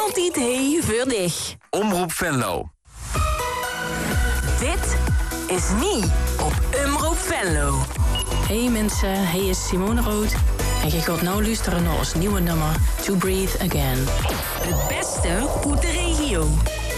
altijd voor dich. Omroep Venlo. Dit is niet op Omroep Venlo. Hey mensen, hij is Simone Rood. En je gaat nou luisteren naar ons nieuwe nummer To Breathe Again. Het beste uit de regio.